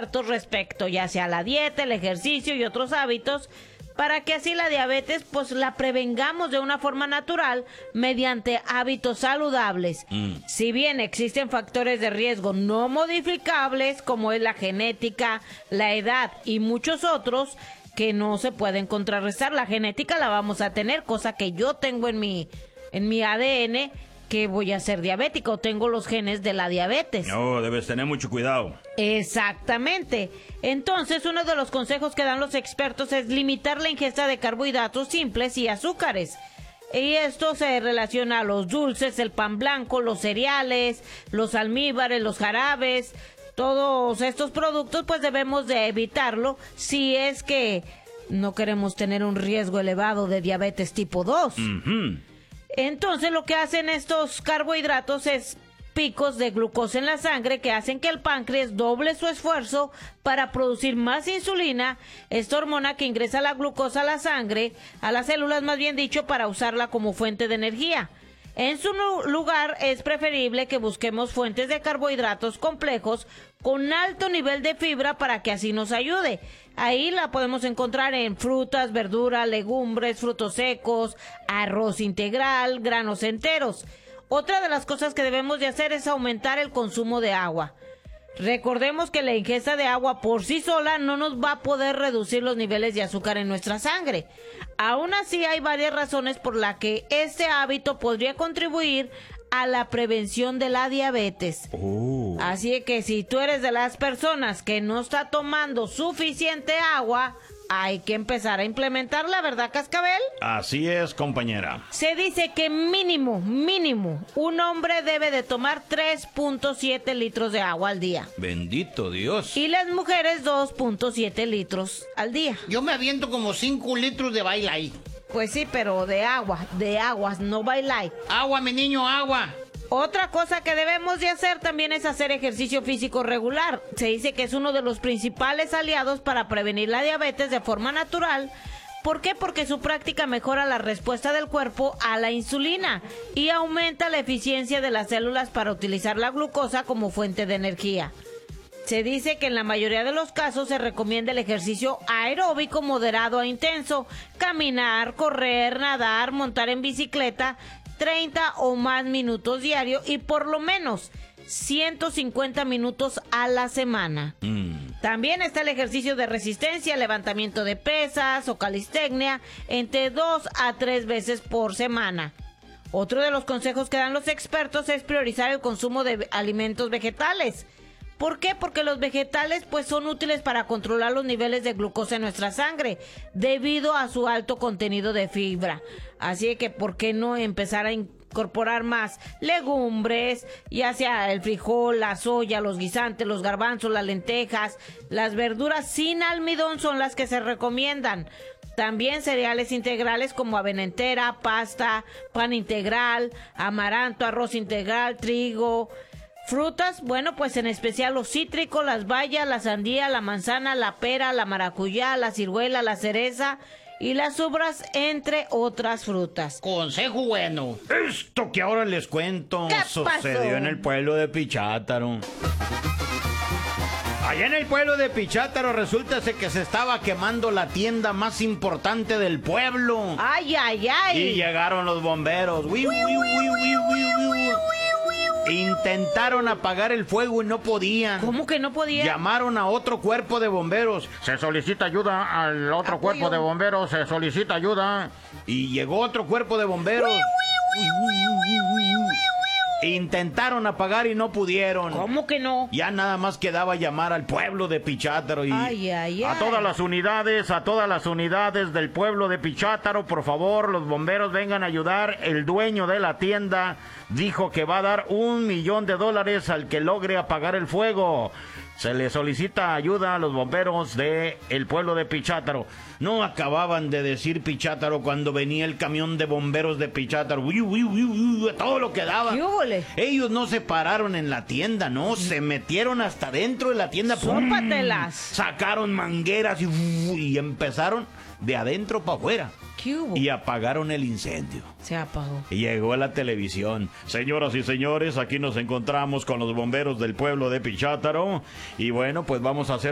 expertos respecto ya sea la dieta, el ejercicio y otros hábitos, para que así la diabetes pues la prevengamos de una forma natural mediante hábitos saludables. Si bien existen factores de riesgo no modificables como es la genética, la edad y muchos otros que no se pueden contrarrestar. La genética la vamos a tener, cosa que yo tengo en mi ADN, que voy a ser diabético, tengo los genes de la diabetes. No, debes tener mucho cuidado. Exactamente. Entonces, uno de los consejos que dan los expertos es limitar la ingesta de carbohidratos simples y azúcares. Y esto se relaciona a los dulces, el pan blanco, los cereales, los almíbares, los jarabes. Todos estos productos pues debemos de evitarlo si es que no queremos tener un riesgo elevado de diabetes tipo 2. Entonces lo que hacen estos carbohidratos es picos de glucosa en la sangre que hacen que el páncreas doble su esfuerzo para producir más insulina, esta hormona que ingresa la glucosa a la sangre, a las células más bien dicho, para usarla como fuente de energía. En su lugar es preferible que busquemos fuentes de carbohidratos complejos con alto nivel de fibra para que así nos ayude. Ahí la podemos encontrar en frutas, verduras, legumbres, frutos secos, arroz integral, granos enteros. Otra de las cosas que debemos de hacer es aumentar el consumo de agua. Recordemos que la ingesta de agua por sí sola no nos va a poder reducir los niveles de azúcar en nuestra sangre. Aún así hay varias razones por las que este hábito podría contribuir a la prevención de la diabetes. Así que si tú eres de las personas que no está tomando suficiente agua, hay que empezar a implementarla, ¿verdad, Cascabel? Así es, compañera. Se dice que mínimo, un hombre debe de tomar 3.7 litros de agua al día. Bendito Dios. Y las mujeres 2.7 litros al día. Yo me aviento como 5 litros de bailay. Pues sí, pero de aguas, no bailay. Agua, mi niño, agua. Otra cosa que debemos de hacer también es hacer ejercicio físico regular. Se dice que es uno de los principales aliados para prevenir la diabetes de forma natural. ¿Por qué? Porque su práctica mejora la respuesta del cuerpo a la insulina y aumenta la eficiencia de las células para utilizar la glucosa como fuente de energía. Se dice que en la mayoría de los casos se recomienda el ejercicio aeróbico moderado a intenso, caminar, correr, nadar, montar en bicicleta, 30 o más minutos diario y por lo menos 150 minutos a la semana. También está el ejercicio de resistencia, levantamiento de pesas o calistecnia entre 2 a 3 veces por semana. Otro de los consejos que dan los expertos es priorizar el consumo de alimentos vegetales. ¿Por qué? Porque los vegetales pues son útiles para controlar los niveles de glucosa en nuestra sangre debido a su alto contenido de fibra. Así que ¿por qué no empezar a incorporar más legumbres, ya sea el frijol, la soya, los guisantes, los garbanzos, las lentejas? Las verduras sin almidón son las que se recomiendan. También cereales integrales como avena entera, pasta, pan integral, amaranto, arroz integral, trigo. Frutas, bueno, pues en especial los cítricos, las bayas, la sandía, la manzana, la pera, la maracuyá, la ciruela, la cereza y las uvas, entre otras frutas. Consejo bueno. Esto que ahora les cuento sucedió pasó? en el pueblo de Pichátaro. Allá en el pueblo de Pichátaro resulta que se estaba quemando la tienda más importante del pueblo. ¡Ay, ay, ay! Y llegaron los bomberos. Intentaron apagar el fuego y no podían. ¿Cómo que no podían? Llamaron a otro cuerpo de bomberos. Se solicita ayuda al otro cuerpo de bomberos. Se solicita ayuda. Y llegó otro cuerpo de bomberos. Intentaron apagar y no pudieron. ¿Cómo que no? Ya nada más quedaba llamar al pueblo de Pichátaro y a todas las unidades del pueblo de Pichátaro, por favor, los bomberos vengan a ayudar. El dueño de la tienda dijo que va a dar $1,000,000 al que logre apagar el fuego. Se le solicita ayuda a los bomberos de el pueblo de Pichátaro. No acababan de decir Pichátaro cuando venía el camión de bomberos de Pichátaro. Todo lo que daba. Ellos no se pararon en la tienda, no. Se metieron hasta dentro de la tienda. ¡Sópatelas! Sacaron mangueras y empezaron de adentro para afuera. ¿Qué hubo? Y apagaron el incendio. Se apagó. Y llegó a la televisión. Señoras y señores, aquí nos encontramos con los bomberos del pueblo de Pichátaro. Y bueno, pues vamos a hacer